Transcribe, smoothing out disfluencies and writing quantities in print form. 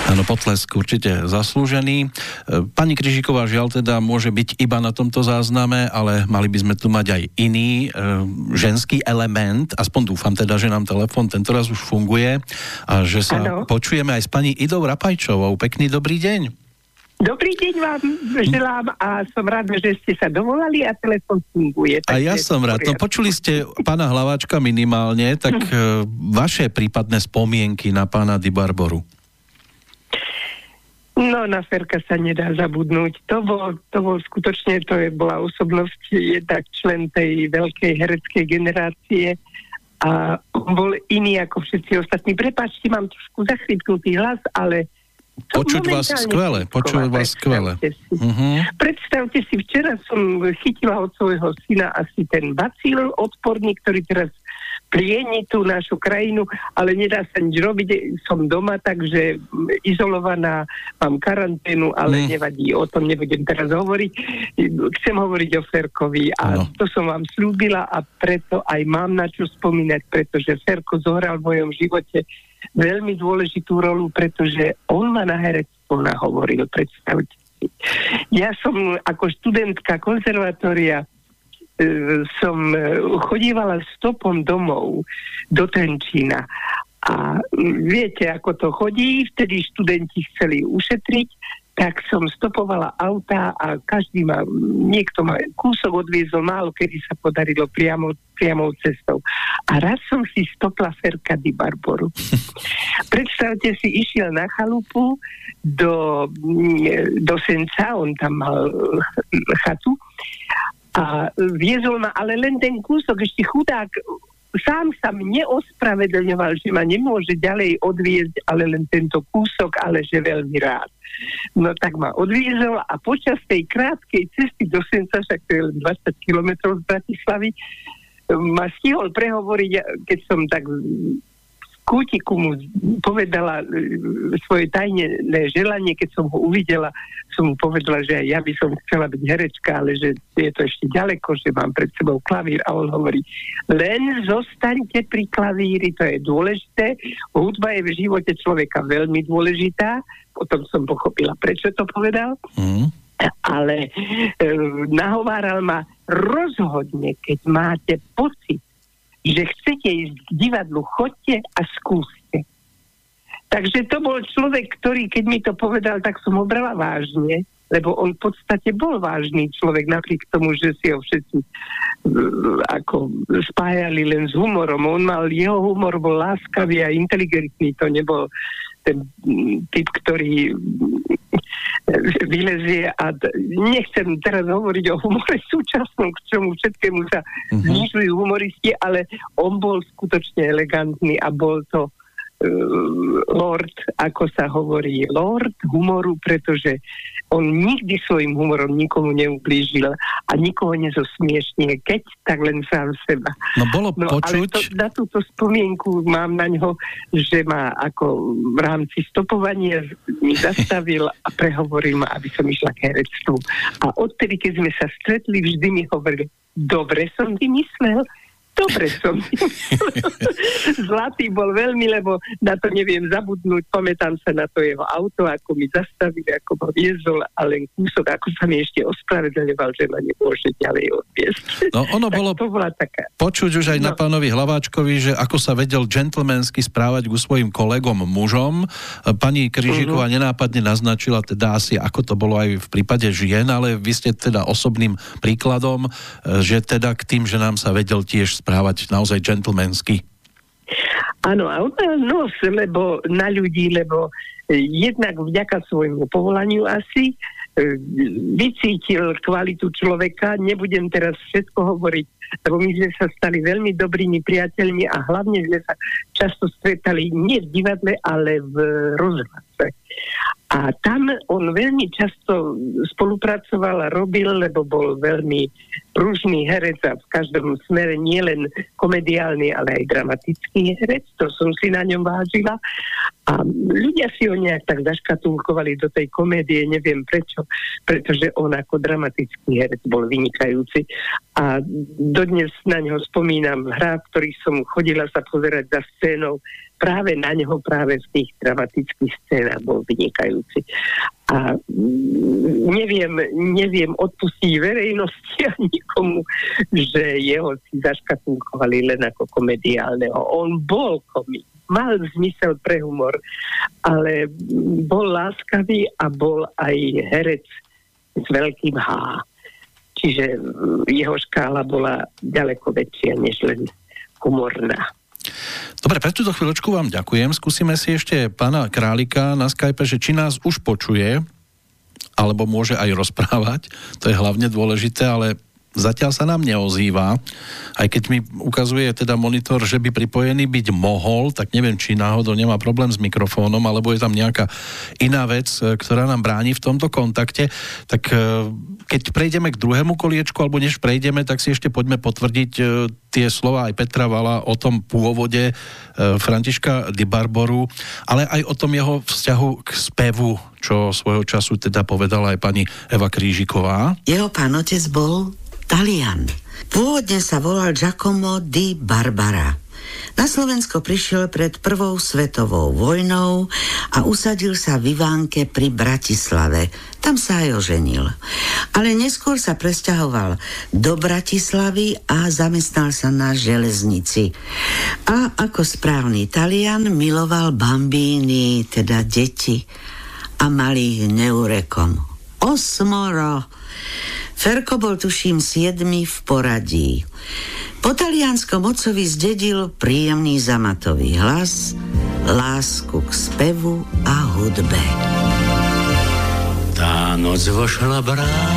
Áno, potlesk určite zaslúžený. Pani Kryžiková žiaľ teda môže byť iba na tomto zázname, ale mali by sme tu mať aj iný ženský element. Aspoň dúfam teda, že nám telefon tentoraz už funguje a že sa počujeme aj s pani Idou Rapajčovou. Pekný dobrý deň. Dobrý deň vám želám a som rád, že ste sa dovolali a telefon funguje. A ja som rád. No, počuli ste pána Hlaváčka minimálne, tak vaše prípadné spomienky na pána Di Barboru. No, na Ferka sa nedá zabudnúť. To bol skutočne, bola osobnosť, jednak člen tej veľkej hereckej generácie a bol iný ako všetci ostatní. Prepáčte, mám trošku zachrypnutý hlas, ale počuť vás skvele. Predstavte si, včera som chytila od svojho syna asi ten bacil odporný, ktorý teraz plieni tú našu krajinu, ale nedá sa nič robiť. Som doma, takže izolovaná, mám karanténu, ale nevadí, o tom nebudem teraz hovoriť. Chcem hovoriť o Ferkovi a to som vám slúbila a preto aj mám na čo spomínať, pretože Ferko zohral v mojom živote veľmi dôležitú rolu, pretože on ma na herectvo nahovoril, predstavte si. Ja som ako študentka konzervatória som chodívala stopom domov do Trenčína. A viete, ako to chodí, vtedy študenti chceli ušetriť, tak som stopovala autá a niekto ma kúsok odviezol, málo kedy sa podarilo priamou cestou. A raz som si stopla Ferka Di Barboru. Predstavte si, išiel na chalupu do Senca, on tam mal chatu, a viezol ma, ale len ten kúsok, ešte chudák, sám sa mne ospravedlňoval, že ma nemôže ďalej odviezť, ale len tento kúsok, ale že veľmi rád. No tak ma odviezol a počas tej krátkej cesty do Senca, však to je len 20 kilometrov z Bratislavy, ma stihol prehovoriť, keď som tak kútiku mu povedala svoje tajné želanie, keď som ho uvidela, som mu povedala, že aj ja by som chcela byť herečka, ale že je to ešte ďaleko, že mám pred sebou klavír a on hovorí, len zostaňte pri klavíri, to je dôležité, hudba je v živote človeka veľmi dôležitá, potom som pochopila, prečo to povedal, ale nahováral ma rozhodne, keď máte pocit, že chcete ísť k divadlu, choďte a skúste. Takže to bol človek, ktorý, keď mi to povedal, tak som ho brala vážne, lebo on v podstate bol vážny človek, napriek tomu, že si ho všetci ako spájali len s humorom. Jeho humor bol láskavý a inteligentný, to nebol ten typ, ktorý vylezie a nechcem teraz hovoriť o humore súčasnom, k čomu všetkému sa znižujú humoristi, ale on bol skutočne elegantný a bol to lord, ako sa hovorí, lord humoru, pretože on nikdy svojim humorom nikomu neublížil a nikoho nezosmiešnie, keď tak len sám seba. No bolo počuť... Ale na túto spomienku mám na ňo, že ma ako v rámci stopovania mi zastavil a prehovoril ma, aby som išla k herectvu. A odtedy, keď sme sa stretli, vždy mi hovoril, dobre som vymyslel, dobre som. Zlatý bol veľmi, lebo na to neviem zabudnúť. Pamätám sa na to jeho auto, ako mi zastavili, ako ma viezol a len kúsok, ako sa mi ešte ospravedlňoval, že ma nemôže ďalej odviesť. No ono bolo počuť už aj na pánovi Hlaváčkovi, že ako sa vedel džentlmensky správať ku svojim kolegom mužom. Pani Kryžiková nenápadne naznačila teda asi, ako to bolo aj v prípade žien, ale vy ste teda osobným príkladom, že teda k tým ženám sa vedel tiež správať naozaj džentlmensky. Áno, a on mal nos, lebo na ľudí, lebo jednak vďaka svojmu povolaniu asi vycítil kvalitu človeka. Nebudem teraz všetko hovoriť, lebo my sme sa stali veľmi dobrými priateľmi a hlavne sme sa často stretali nie v divadle, ale v rozhlase. A tam on veľmi často spolupracoval a robil, lebo bol veľmi pružný herec a v každom smere nie len komediálny, ale aj dramatický herec. To som si na ňom vážila. A ľudia si ho nejak tak zaškatulkovali do tej komédie, neviem prečo, pretože on ako dramatický herec bol vynikajúci. A dodnes na neho spomínam hrá, v ktorých som chodila sa pozerať za scénou, práve na neho, práve v tých dramatických scénach bol vynikajúci. A neviem odpustiť verejnosti a nikomu, že jeho si zaškatulkovali len ako komediálneho. On bol komik, mal zmysel pre humor, ale bol láskavý a bol aj herec s veľkým H. Čiže jeho škála bola ďaleko väčšia než len humorná. Dobre, pre túto chvíľočku vám ďakujem. Skúsime si ešte pána Králika na Skype, že či nás už počuje, alebo môže aj rozprávať. To je hlavne dôležité, ale zatiaľ sa nám neozýva. Aj keď mi ukazuje teda monitor, že by pripojený byť mohol, tak neviem, či náhodou nemá problém s mikrofónom, alebo je tam nejaká iná vec, ktorá nám bráni v tomto kontakte. Tak keď prejdeme k druhému koliečku, alebo než prejdeme, tak si ešte poďme potvrdiť tie slova aj Petra Vala o tom pôvode Františka Di Barboru, ale aj o tom jeho vzťahu k spevu, čo svojho času teda povedala aj pani Eva Krížiková. Jeho pán otec bol Talian. Pôvodne sa volal Giacomo di Barbara. Na Slovensko prišiel pred prvou svetovou vojnou a usadil sa v Ivánke pri Bratislave. Tam sa aj oženil. Ale neskôr sa presťahoval do Bratislavy a zamestnal sa na železnici. A ako správny Talian miloval bambíny, teda deti, a mal ich neurekom. 8. Ferko bol tuším 7. v poradí. Po talianskom otcovi zdedil príjemný zamatový hlas, lásku k spevu a hudbe. Tá noc vošla